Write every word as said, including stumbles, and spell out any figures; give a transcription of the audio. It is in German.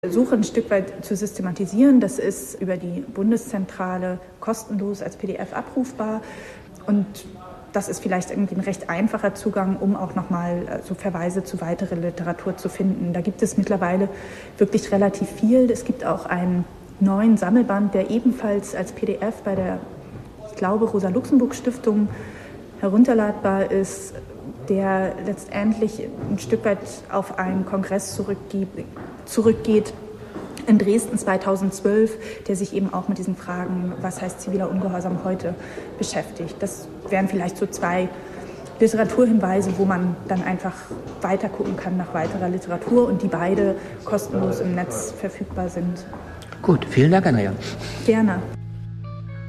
Suche ein Stück weit zu systematisieren. Das ist über die Bundeszentrale kostenlos als P D F abrufbar. Und das ist vielleicht irgendwie ein recht einfacher Zugang, um auch nochmal so Verweise zu weiterer Literatur zu finden. Da gibt es mittlerweile wirklich relativ viel. Es gibt auch einen neuen Sammelband, der ebenfalls als P D F bei der, ich glaube, Rosa-Luxemburg-Stiftung herunterladbar ist, der letztendlich ein Stück weit auf einen Kongress zurückgeht in Dresden zweitausendzwölf, der sich eben auch mit diesen Fragen, was heißt ziviler Ungehorsam heute, beschäftigt. Das wären vielleicht so zwei Literaturhinweise, wo man dann einfach weiter gucken kann nach weiterer Literatur und die beide kostenlos im Netz verfügbar sind. Gut, vielen Dank, Andrea. Gerne.